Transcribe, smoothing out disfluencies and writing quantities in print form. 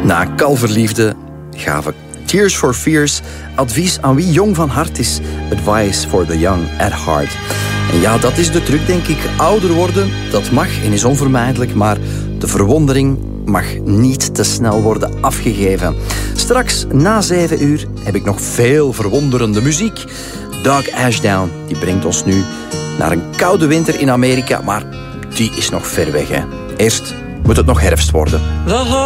Na kalverliefde gaven Tears for Fears advies aan wie jong van hart is. Advice for the young at heart. En ja, dat is de truc, denk ik. Ouder worden, dat mag en is onvermijdelijk, maar de verwondering mag niet te snel worden afgegeven. Straks, na 7 uur, heb ik nog veel verwonderende muziek. Doug Ashdown, die brengt ons nu naar een koude winter in Amerika, maar die is nog ver weg, hè. Eerst moet het nog herfst worden.